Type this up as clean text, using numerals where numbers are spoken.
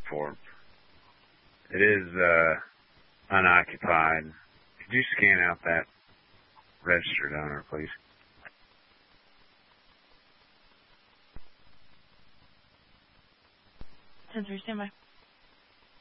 for. It is unoccupied. Could you scan out that registered owner, please? 10-3, stand by.